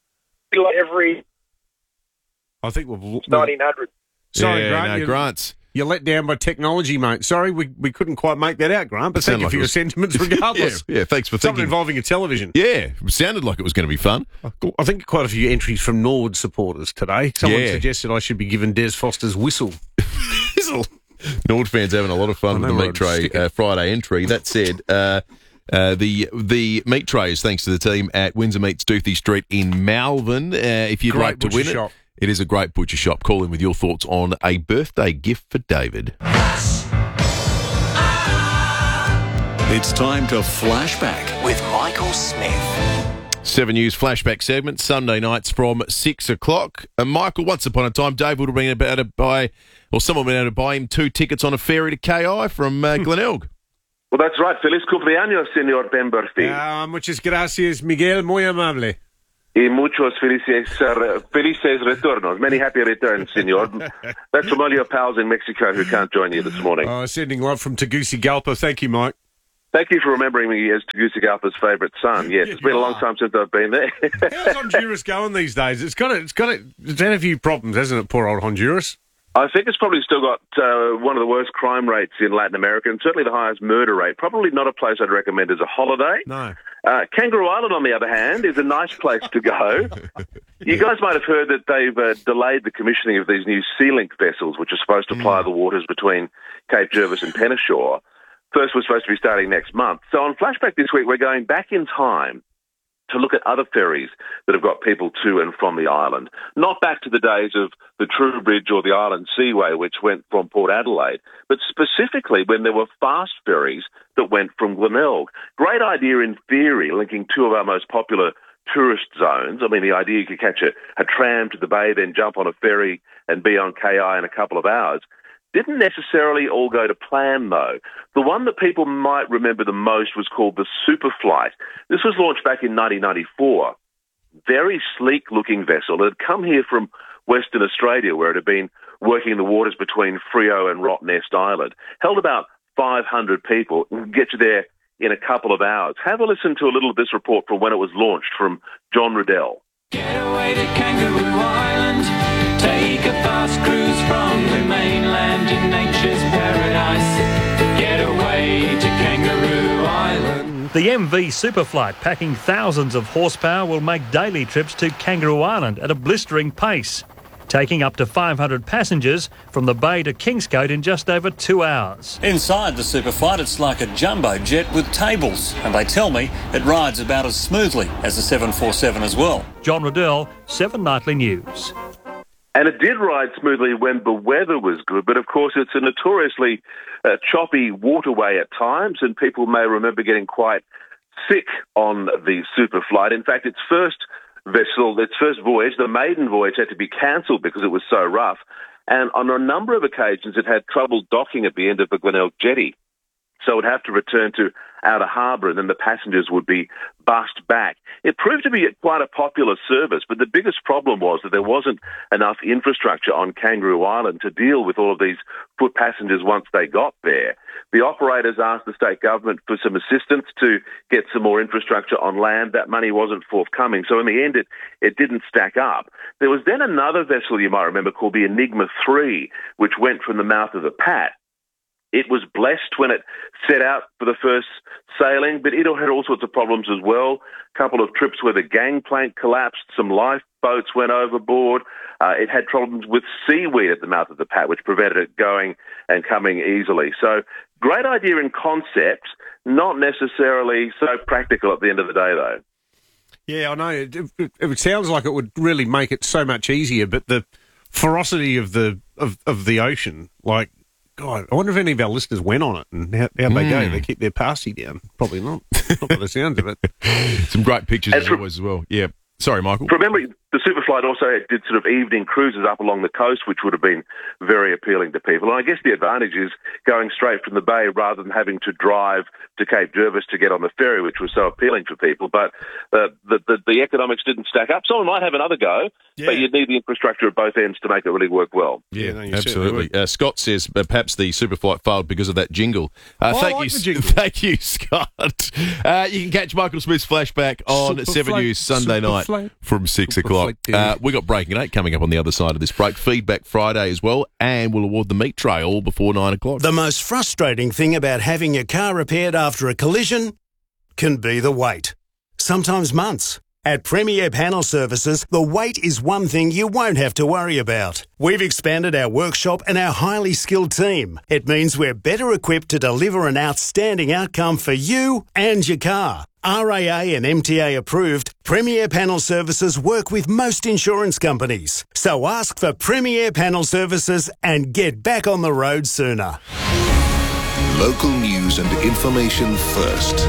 Like every I think we've... nineteen hundred. Sorry, yeah, Grant. no, you- Grant's You're let down by technology, mate. Sorry, we, we couldn't quite make that out, Grant, but thank you like for it your was- sentiments regardless. yeah, yeah, thanks for Something thinking. involving a television. Yeah, it sounded like it was going to be fun. I think quite a few entries from Nord supporters today. Someone Yeah. suggested I should be given Des Foster's whistle. Whistle. Nord fans having a lot of fun I with know the where meat I'd tray stick it. uh, Friday entry. That said, uh, uh, the the meat trays, thanks to the team at Windsor Meats, Doothie Street in Malvern. Uh, if you'd Great like to butcher win shop. it, it is a great butcher shop. Call in with your thoughts on a birthday gift for David. It's time to flashback With Michael Smith. Seven News flashback segment, Sunday nights from six o'clock. And Michael, once upon a time, Dave would have been able to buy, or someone been able to buy him two tickets on a ferry to K I from uh, Glenelg. Well, that's right. Feliz cumpleaños, señor Pemberton. Ah, muchas gracias, Miguel. Muy amable. Y muchos felices, uh, felices retornos. Many happy returns, señor. That's from all your pals in Mexico who can't join you this morning. Oh, sending love from Tegucigalpa. Thank you, Mike. Thank you for remembering me as Tegucigalpa's favourite son. Yes, it's been a long time since I've been there. How's Honduras going these days? It's got a, it's got a, it's had a few problems, hasn't it? Poor old Honduras. I think it's probably still got uh, one of the worst crime rates in Latin America, and certainly the highest murder rate. Probably not a place I'd recommend as a holiday. No. Uh, Kangaroo Island, on the other hand, is a nice place to go. You guys might have heard that they've uh, delayed the commissioning of these new Sea-Link vessels, which are supposed to ply the waters between Cape Jervis and Penashore. First was supposed to be starting next month. So on Flashback this week, we're going back in time to look at other ferries that have got people to and from the island. Not back to the days of the True Bridge or the Island Seaway, which went from Port Adelaide, but specifically when there were fast ferries that went from Glenelg. Great idea in theory, linking two of our most popular tourist zones. I mean, the idea you could catch a, a tram to the bay, then jump on a ferry and be on K I in a couple of hours. Didn't necessarily all go to plan, though. The one that people might remember the most was called the Superflight. This was launched back in nineteen ninety-four. Very sleek-looking vessel. It had come here from Western Australia, where it had been working in the waters between Freo and Rottnest Island. Held about five hundred people. And get you there in a couple of hours. Have a listen to a little of this report from when it was launched from John Riddell. Get away to Kangaroo Island. Take a fast cruise from the mainland in nature's paradise. Get away to Kangaroo Island. The M V Superflight, packing thousands of horsepower, will make daily trips to Kangaroo Island at a blistering pace, taking up to five hundred passengers from the bay to Kingscote in just over two hours. Inside the Superflight, it's like a jumbo jet with tables, and they tell me it rides about as smoothly as the seven forty-seven as well. John Riddell, Seven Nightly News. And it did ride smoothly when the weather was good, but of course it's a notoriously uh, choppy waterway at times, and people may remember getting quite sick on the Superflight. In fact, its first vessel, its first voyage, the maiden voyage, had to be cancelled because it was so rough, and on a number of occasions it had trouble docking at the end of the Glenelg jetty. So it would have to return to outer harbour, and then the passengers would be bussed back. It proved to be quite a popular service, but the biggest problem was that there wasn't enough infrastructure on Kangaroo Island to deal with all of these foot passengers once they got there. The operators asked the state government for some assistance to get some more infrastructure on land. That money wasn't forthcoming, so in the end it, it didn't stack up. There was then another vessel you might remember called the Enigma three, which went from the mouth of the Pat. It was blessed when it set out for the first sailing, but it had all sorts of problems as well. A couple of trips where the gangplank collapsed, some lifeboats went overboard. Uh, it had problems with seaweed at the mouth of the Pat, which prevented it going and coming easily. So great idea in concept, not necessarily so practical at the end of the day, though. Yeah, I know. It, it, it sounds like it would really make it so much easier, but the ferocity of the of, of the ocean, like, God, I wonder if any of our listeners went on it and how, how'd they Mm. go? They keep their passy down. Probably not. Not by the sounds of it. Some great pictures And as from- always as well. Yeah. Sorry, Michael. From memory, the Superflight also did sort of evening cruises up along the coast, which would have been very appealing to people. And I guess the advantage is going straight from the bay rather than having to drive to Cape Jervis to get on the ferry, which was so appealing for people. But uh, the, the the economics didn't stack up. Someone might have another go, Yeah. but you'd need the infrastructure at both ends to make it really work well. Yeah, no, you absolutely. Uh, Scott says uh, perhaps the Superflight failed because of that jingle. Uh, Oh, I thank like you, the S- jingle. thank you, Scott. Uh, you can catch Michael Smith's flashback on Superflight, Seven News Sunday night Superflight. from six o'clock. o'clock. Uh, we got Breaking Eight coming up on the other side of this break. Feedback Friday as well, and we'll award the meat tray all before nine o'clock. The most frustrating thing about having your car repaired after a collision can be the wait. Sometimes months. At Premier Panel Services, the wait is one thing you won't have to worry about. We've expanded our workshop and our highly skilled team. It means we're better equipped to deliver an outstanding outcome for you and your car. R A A and M T A approved, Premier Panel Services work with most insurance companies. So ask for Premier Panel Services and get back on the road sooner. Local news and information first.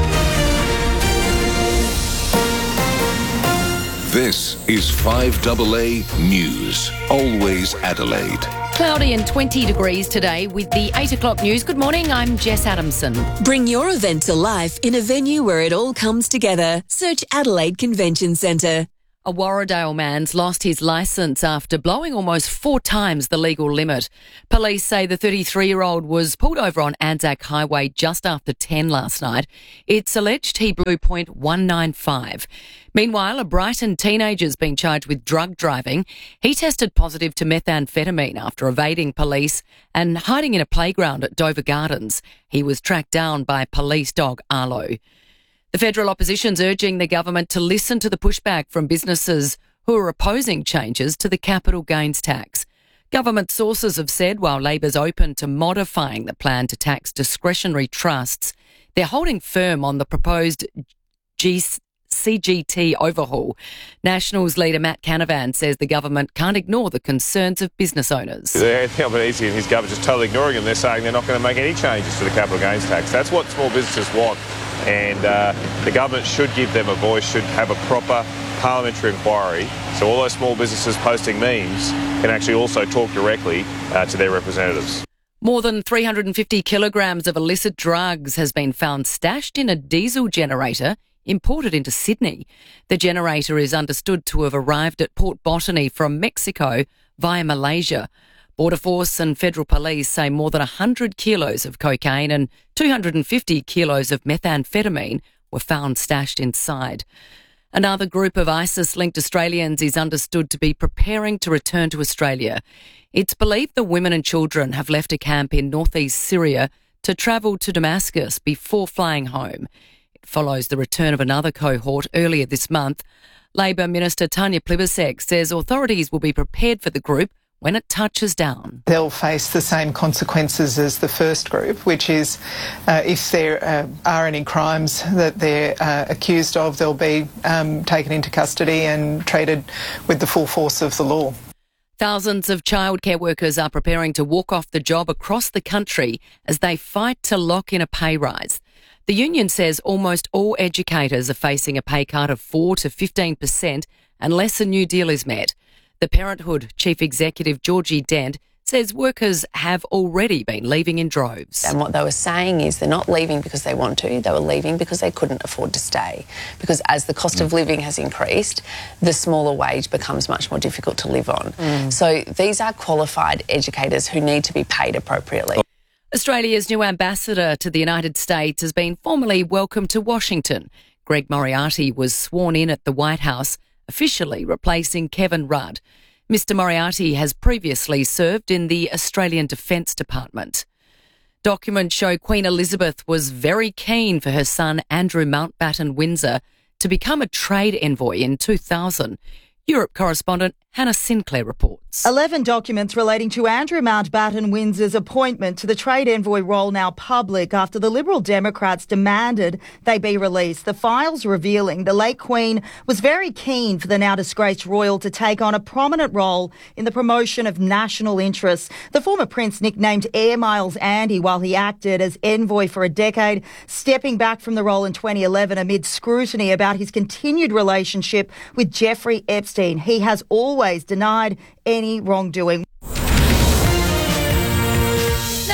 This is five A A News, always Adelaide. Cloudy and twenty degrees today with the eight o'clock news. Good morning, I'm Jess Adamson. Bring your event to life in a venue where it all comes together. Search Adelaide Convention Centre. A Warradale man's lost his licence after blowing almost four times the legal limit. Police say the thirty-three-year-old was pulled over on Anzac Highway just after ten last night. It's alleged he blew point one nine five. Meanwhile, a Brighton teenager's been charged with drug driving. He tested positive to methamphetamine after evading police and hiding in a playground at Dover Gardens. He was tracked down by police dog Arlo. The federal opposition's urging the government to listen to the pushback from businesses who are opposing changes to the capital gains tax. Government sources have said while Labor's open to modifying the plan to tax discretionary trusts, they're holding firm on the proposed G- C G T overhaul. Nationals leader Matt Canavan says the government can't ignore the concerns of business owners. They're Albanese and his government just totally ignoring them. They're saying they're not going to make any changes to the capital gains tax. That's what small businesses want. And uh, the government should give them a voice, should have a proper parliamentary inquiry, so all those small businesses posting memes can actually also talk directly uh, to their representatives. More than three hundred fifty kilograms of illicit drugs has been found stashed in a diesel generator imported into Sydney. The generator is understood to have arrived at Port Botany from Mexico via Malaysia. Border Force and Federal Police say more than one hundred kilos of cocaine and two hundred fifty kilos of methamphetamine were found stashed inside. Another group of ISIS-linked Australians is understood to be preparing to return to Australia. It's believed the women and children have left a camp in northeast Syria to travel to Damascus before flying home. It follows the return of another cohort earlier this month. Labor Minister Tanya Plibersek says authorities will be prepared for the group when it touches down. They'll face the same consequences as the first group, which is uh, if there uh, are any crimes that they're uh, accused of, they'll be um, taken into custody and treated with the full force of the law. Thousands of childcare workers are preparing to walk off the job across the country as they fight to lock in a pay rise. The union says almost all educators are facing a pay cut of four to fifteen percent unless a new deal is met. The Parenthood Chief Executive Georgie Dent says workers have already been leaving in droves. And what they were saying is they're not leaving because they want to, they were leaving because they couldn't afford to stay. Because as the cost of living has increased, the smaller wage becomes much more difficult to live on. Mm. So these are qualified educators who need to be paid appropriately. Australia's new ambassador to the United States has been formally welcomed to Washington. Greg Moriarty was sworn in at the White House, officially replacing Kevin Rudd. Mister Moriarty has previously served in the Australian Defence Department. Documents show Queen Elizabeth was very keen for her son Andrew Mountbatten Windsor to become a trade envoy in two thousand. Europe correspondent Hannah Sinclair reports. Eleven documents relating to Andrew Mountbatten Windsor's appointment to the trade envoy role now public after the Liberal Democrats demanded they be released. The files revealing the late Queen was very keen for the now disgraced royal to take on a prominent role in the promotion of national interests. The former prince nicknamed Air Miles Andy while he acted as envoy for a decade, stepping back from the role in twenty eleven amid scrutiny about his continued relationship with Jeffrey Epstein. He has always denied any wrongdoing. Now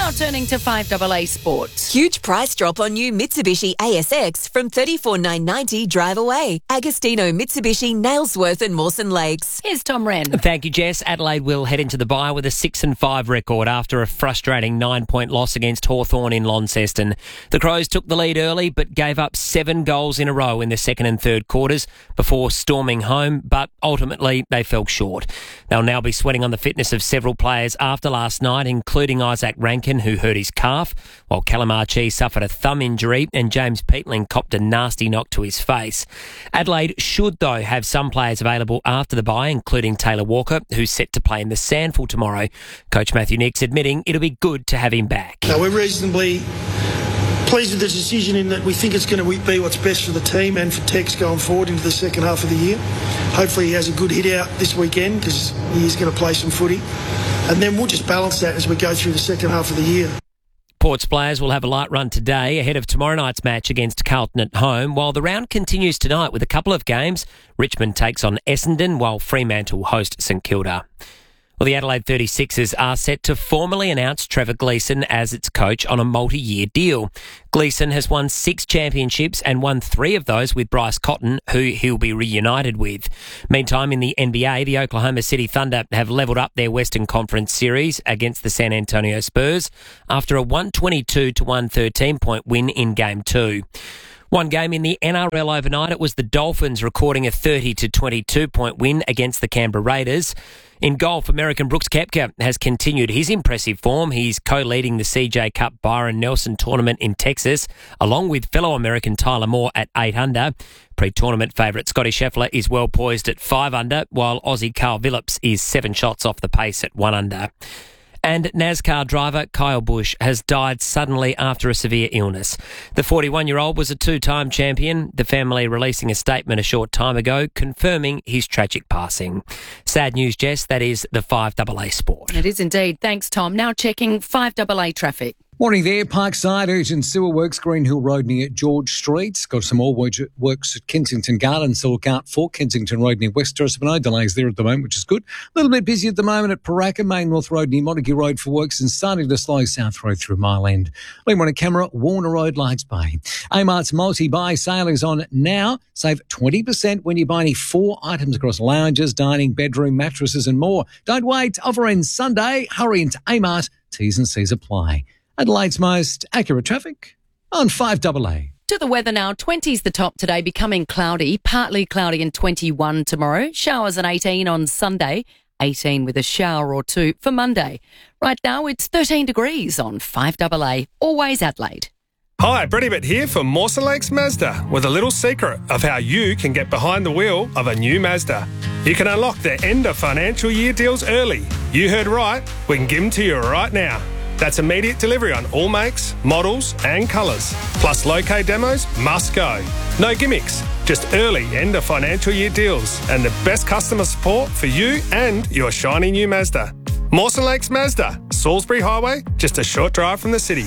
Now turning to five A A Sports. Huge price drop on new Mitsubishi A S X from thirty-four thousand nine hundred ninety dollars drive away. Agostino Mitsubishi, Nailsworth and Mawson Lakes. Here's Tom Wren. Thank you, Jess. Adelaide will head into the bye with a six and five record after a frustrating nine-point loss against Hawthorn in Launceston. The Crows took the lead early but gave up seven goals in a row in the second and third quarters before storming home, but ultimately they fell short. They'll now be sweating on the fitness of several players after last night, including Isaac Rankin, who hurt his calf, while Callum Archie suffered a thumb injury and James Peatling copped a nasty knock to his face. Adelaide should, though, have some players available after the bye, including Taylor Walker, who's set to play in the Sandful tomorrow. Coach Matthew Nix admitting it'll be good to have him back. No, we're reasonably pleased with the decision in that we think it's going to be what's best for the team and for Tex going forward into the second half of the year. Hopefully he has a good hit out this weekend because he is going to play some footy. And then we'll just balance that as we go through the second half of the year. Port's players will have a light run today ahead of tomorrow night's match against Carlton at home, while the round continues tonight with a couple of games. Richmond takes on Essendon, while Fremantle host St Kilda. Well, the Adelaide thirty-sixers are set to formally announce Trevor Gleeson as its coach on a multi-year deal. Gleeson has won six championships and won three of those with Bryce Cotton, who he'll be reunited with. Meantime, in the N B A, the Oklahoma City Thunder have levelled up their Western Conference series against the San Antonio Spurs after a one twenty-two to one thirteen point win in Game two. One game in the N R L overnight, it was the Dolphins recording a thirty to twenty-two point win against the Canberra Raiders. In golf, American Brooks Koepka has continued his impressive form. He's co-leading the C J Cup Byron Nelson tournament in Texas, along with fellow American Tyler Moore at eight under. Pre-tournament favourite Scotty Scheffler is well poised at five under, while Aussie Carl Phillips is seven shots off the pace at one under. And NASCAR driver Kyle Busch has died suddenly after a severe illness. The forty-one-year-old was a two-time champion, the family releasing a statement a short time ago confirming his tragic passing. Sad news, Jess, that is the five A A Sport. It is indeed. Thanks, Tom. Now checking five A A traffic. Morning there, Parkside, urgent sewer works, Green Hill Road near George Street. Got some more works at Kensington Gardens, so look out for Kensington Road near West Terrace. No delays there at the moment, which is good. A little bit busy at the moment at Paraka, Main North Road near Montague Road for works and starting to slow South Road through Mile End. Lean on a camera, Warner Road, Lights Bay. Amart's multi-buy sale is on now. Save twenty percent when you buy any four items across lounges, dining, bedroom, mattresses and more. Don't wait, offer ends Sunday. Hurry into Amart. T's and C's apply. Adelaide's most accurate traffic on five A A. To the weather now, twenty's the top today, becoming cloudy, partly cloudy and twenty-one tomorrow. Showers at eighteen on Sunday, eighteen with a shower or two for Monday. Right now it's thirteen degrees on five A A, always Adelaide. Hi, Brady Bitt here for Mawson Lakes Mazda with a little secret of how you can get behind the wheel of a new Mazda. You can unlock their end of financial year deals early. You heard right, we can give them to you right now. That's immediate delivery on all makes, models and colours. Plus low-K demos must go. No gimmicks, just early end of financial year deals and the best customer support for you and your shiny new Mazda. Mawson Lakes Mazda, Salisbury Highway, just a short drive from the city.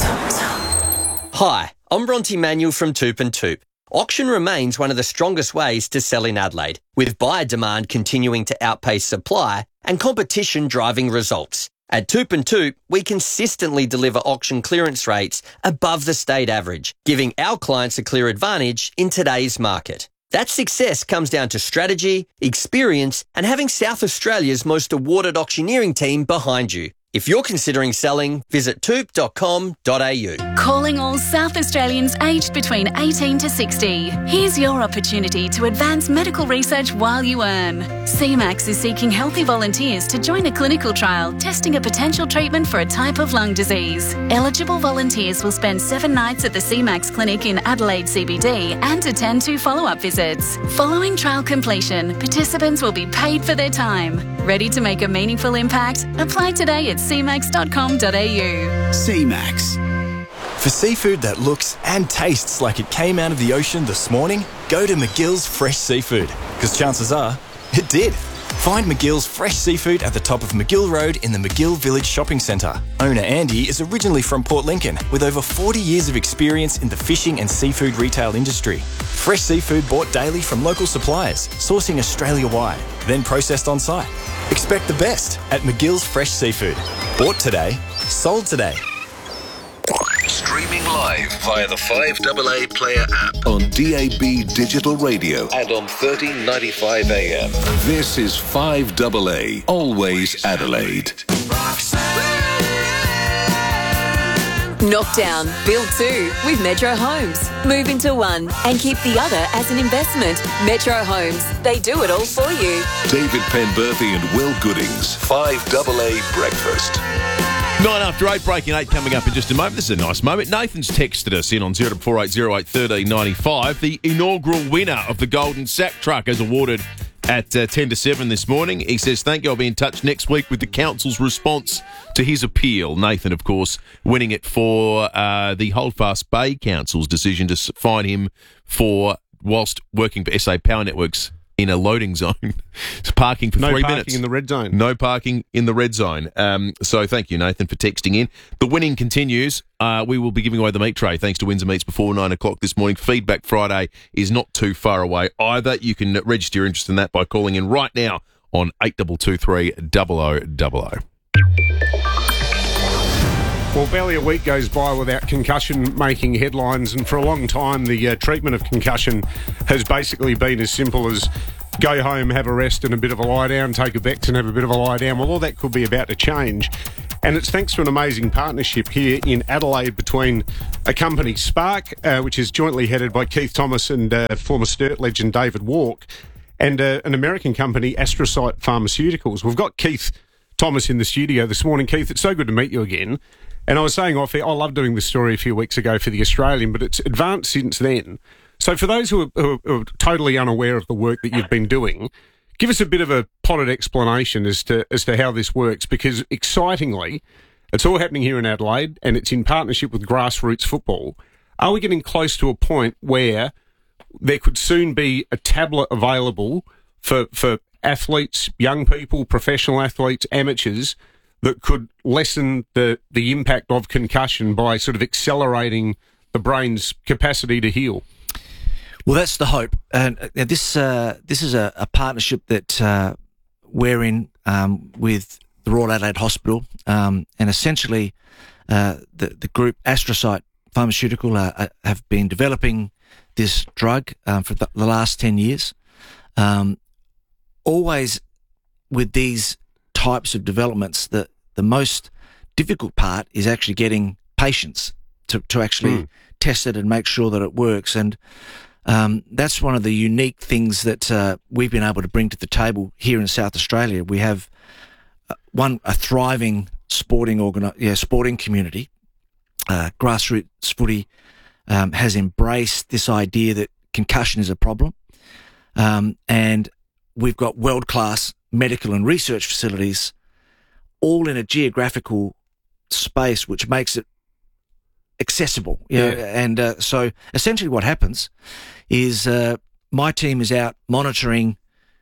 Hi, I'm Bronte Manuel from Toop and Toop. Auction remains one of the strongest ways to sell in Adelaide, with buyer demand continuing to outpace supply and competition driving results. At Toop and Toop, we consistently deliver auction clearance rates above the state average, giving our clients a clear advantage in today's market. That success comes down to strategy, experience, and having South Australia's most awarded auctioneering team behind you. If you're considering selling, visit toop dot com dot a u. Calling all South Australians aged between eighteen to sixty. Here's your opportunity to advance medical research while you earn. C MAX is seeking healthy volunteers to join a clinical trial testing a potential treatment for a type of lung disease. Eligible volunteers will spend seven nights at the C MAX clinic in Adelaide C B D and attend two follow-up visits. Following trial completion, participants will be paid for their time. Ready to make a meaningful impact? Apply today at c max dot com dot a u. C MAX. For seafood that looks and tastes like it came out of the ocean this morning, go to McGill's Fresh Seafood, because chances are it did. Find McGill's Fresh Seafood at the top of McGill Road in the McGill Village Shopping Centre. Owner Andy is originally from Port Lincoln with over forty years of experience in the fishing and seafood retail industry. Fresh seafood bought daily from local suppliers, sourcing Australia-wide, then processed on site. Expect the best at McGill's Fresh Seafood. Bought today, sold today. Streaming live via the five A A Player app on D A B Digital Radio and on thirteen ninety-five A M. This is five A A, always Adelaide. Knockdown, build two with Metro Homes. Move into one and keep the other as an investment. Metro Homes, they do it all for you. David Penberthy and Will Goodings, five A A Breakfast. Nine after eight, breaking eight coming up in just a moment. This is a nice moment. Nathan's texted us in on zero four eight zero eight one three nine five. The inaugural winner of the Golden Sack Truck is awarded at uh, ten to seven this morning. He says, thank you, I'll be in touch next week with the council's response to his appeal. Nathan, of course, winning it for uh, the Holdfast Bay Council's decision to fine him for, whilst working for S A Power Networks, in a loading zone. It's parking for no three minutes. No minutes. parking in the red zone. No parking in the red zone. Um, so thank you, Nathan, for texting in. The winning continues. Uh, we will be giving away the meat tray thanks to Windsor Meats before nine o'clock this morning. Feedback Friday is not too far away either. You can register your interest in that by calling in right now on eight two two three, zero zero zero zero. Well, barely a week goes by without concussion making headlines, and for a long time the uh, treatment of concussion has basically been as simple as go home, have a rest and a bit of a lie down, take a Bex and have a bit of a lie down. Well, all that could be about to change, and it's thanks to an amazing partnership here in Adelaide between a company, Spark, uh, which is jointly headed by Keith Thomas and uh, former Sturt legend David Walk, and uh, an American company, Astrocyte Pharmaceuticals. We've got Keith Thomas in the studio this morning. Keith, it's so good to meet you again. And I was saying off air, I loved doing this story a few weeks ago for The Australian, but it's advanced since then. So for those who are, who are totally unaware of the work that you've been doing, give us a bit of a potted explanation as to as to how this works, because excitingly, it's all happening here in Adelaide and it's in partnership with Grassroots Football. Are we getting close to a point where there could soon be a tablet available for, for athletes, young people, professional athletes, amateurs, that could lessen the, the impact of concussion by sort of accelerating the brain's capacity to heal? Well, that's the hope. And uh, this uh, this is a, a partnership that uh, we're in um, with the Royal Adelaide Hospital, um, and essentially uh, the, the group Astrocyte Pharmaceutical uh, have been developing this drug um, for the, the last ten years. Um, always with these types of developments, the, the most difficult part is actually getting patients to, to actually mm. test it and make sure that it works. And um, that's one of the unique things that uh, we've been able to bring to the table here in South Australia. We have uh, one a thriving sporting organi- yeah, sporting community. Uh, grassroots footy um, has embraced this idea that concussion is a problem, um, and we've got world-class medical and research facilities all in a geographical space which makes it accessible. You know? Yeah. And uh, so essentially what happens is uh, my team is out monitoring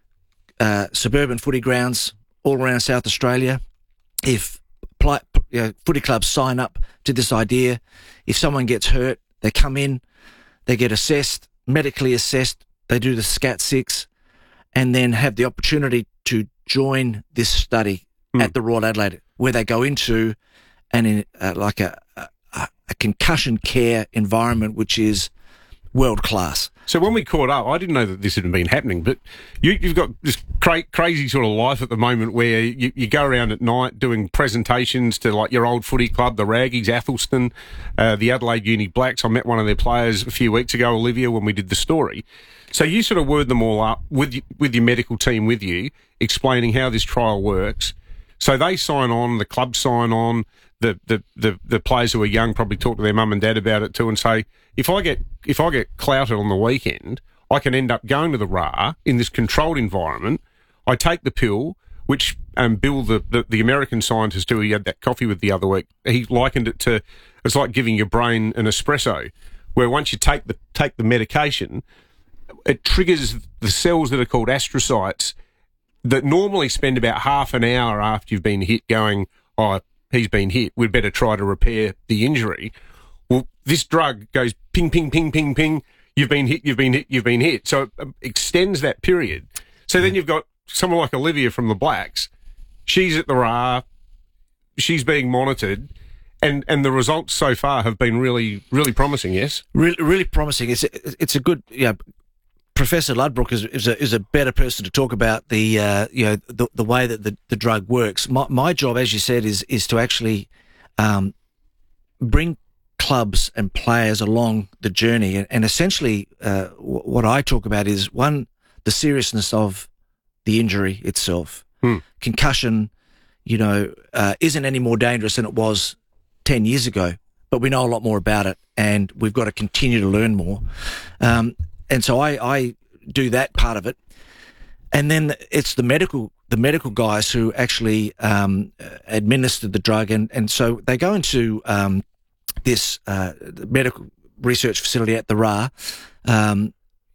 uh, suburban footy grounds all around South Australia. If pl- you know, footy clubs sign up to this idea, if someone gets hurt, they come in, they get assessed, medically assessed, they do the SCAT six, and then have the opportunity to join this study mm. at the Royal Adelaide, where they go into an uh, like a, a, a concussion care environment, which is world class. So when we caught up, I didn't know that this had been happening, but you, you've got this cra- crazy sort of life at the moment where you, you go around at night doing presentations to like your old footy club, the Raggies, Athelston, uh, the Adelaide Uni Blacks. I met one of their players a few weeks ago, Olivia, when we did the story. So you sort of word them all up with with your medical team with you, explaining how this trial works. So they sign on, the club sign on, the, the, the, the players who are young probably talk to their mum and dad about it too and say, if I get if I get clouted on the weekend, I can end up going to the R A in this controlled environment. I take the pill, which um, Bill, the, the, the American scientist who he had that coffee with the other week, he likened it to, it's like giving your brain an espresso, where once you take the take the medication, it triggers the cells that are called astrocytes that normally spend about half an hour after you've been hit going, oh, he's been hit, we'd better try to repair the injury. Well, this drug goes ping, ping, ping, ping, ping, you've been hit, you've been hit, you've been hit. So it extends that period. So then you've got someone like Olivia from the Blacks. She's at the R A, she's being monitored, and, and the results so far have been really, really promising, yes? Really, really promising. It's a, it's a good, you know, Professor Ludbrook is, is, a, is a better person to talk about the, uh, you know, the, the way that the, the drug works. My, my job, as you said, is, is to actually um, bring clubs and players along the journey. And, and essentially uh, w- what I talk about is, one, the seriousness of the injury itself. Hmm. Concussion, you know, uh, isn't any more dangerous than it was ten years ago, but we know a lot more about it, and we've got to continue to learn more. Um, and so I, I do that part of it. And then it's the medical, the medical guys who actually um, administer the drug. And, and so they go into um, this uh, medical research facility at the R A R. Um,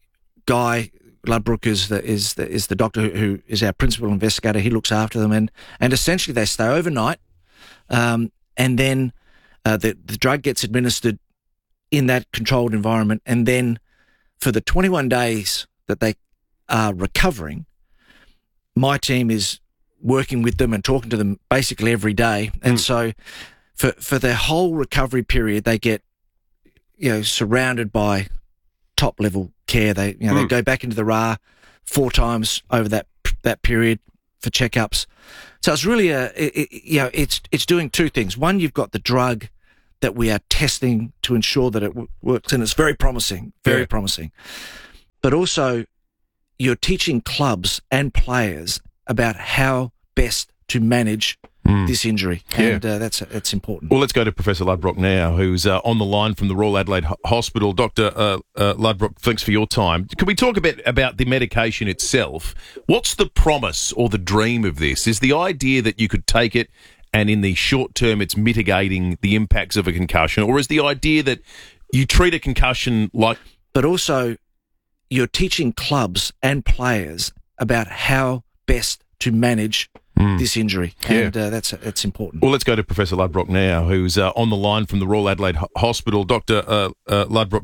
Guy Ludbrook is the is the is the doctor who, who is our principal investigator. He looks after them, and and essentially they stay overnight, um, and then uh, the the drug gets administered in that controlled environment, and then for the twenty-one days that they are recovering, my team is working with them and talking to them basically every day, and mm. so for for their whole recovery period, they get, you know, surrounded by top level care. They, you know, mm. they go back into the R A R four times over that that period for checkups. So it's really a, it, it, you know, it's it's doing two things. One, you've got the drug that we are testing to ensure that it w- works, and it's very promising, very yeah. promising. But also, you're teaching clubs and players about how best to manage mm. this injury, and yeah. uh, that's that's important. Well, let's go to Professor Ludbrook now, who's uh, on the line from the Royal Adelaide Ho- Hospital. Doctor Uh, uh, Ludbrook, thanks for your time. Can we talk a bit about the medication itself? What's the promise or the dream of this? Is the idea that you could take it and in the short term it's mitigating the impacts of a concussion, or is the idea that you treat a concussion like... But also, you're teaching clubs and players about how best to manage Mm. this injury, and yeah. uh, that's that's important. Well, let's go to Professor Ludbrook now, who's uh, on the line from the Royal Adelaide Ho- Hospital. Doctor Uh, uh, Ludbrook,